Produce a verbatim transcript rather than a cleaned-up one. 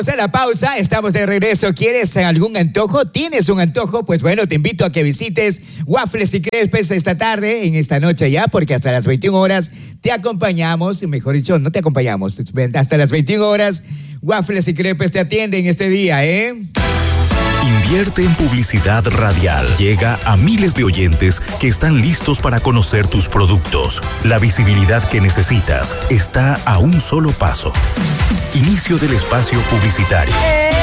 A la pausa, estamos de regreso. ¿Quieres algún antojo? ¿Tienes un antojo? Pues bueno, te invito a que visites Waffles y Crepes esta tarde, en esta noche ya, porque hasta las veintiuna horas te acompañamos, mejor dicho, no te acompañamos, hasta las veintiuna horas Waffles y Crepes te atienden este día, ¿eh? Invierte en publicidad radial. Llega a miles de oyentes que están listos para conocer tus productos. La visibilidad que necesitas está a un solo paso. Inicio del espacio publicitario.